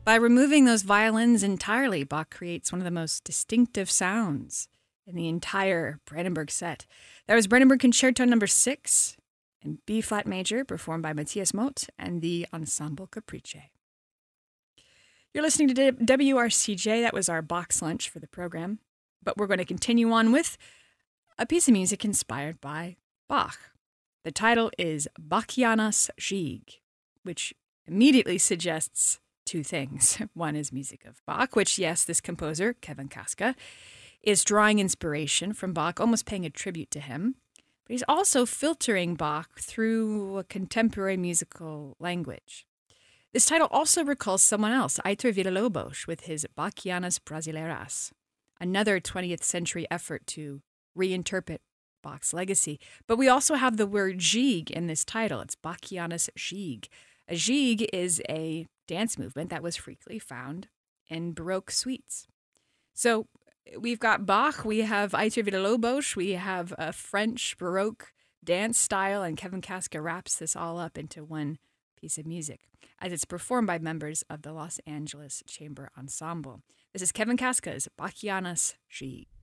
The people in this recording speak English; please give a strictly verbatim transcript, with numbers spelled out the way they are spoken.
By removing those violins entirely, Bach creates one of the most distinctive sounds in the entire Brandenburg set. That was Brandenburg Concerto number six in B-flat major, performed by Matthias Moth and the Ensemble Caprice. You're listening to W R C J. That was our box lunch for the program. But we're going to continue on with a piece of music inspired by Bach. The title is Bachianas Gigue, which immediately suggests two things. One is music of Bach, which, yes, this composer, Kevin Kaska, is drawing inspiration from Bach, almost paying a tribute to him. But he's also filtering Bach through a contemporary musical language. This title also recalls someone else, Heitor Villa-Lobos, with his Bachianas Brasileiras, another twentieth century effort to reinterpret Bach's legacy. But we also have the word gigue in this title. It's Bachianas Gigue. A gigue is a dance movement that was frequently found in Baroque suites. So we've got Bach, we have Heitor Villa-Lobos, we have a French Baroque dance style, and Kevin Kaska wraps this all up into one piece of music, as it's performed by members of the Los Angeles Chamber Ensemble. This is Kevin Kaska's Bachianas Gigue.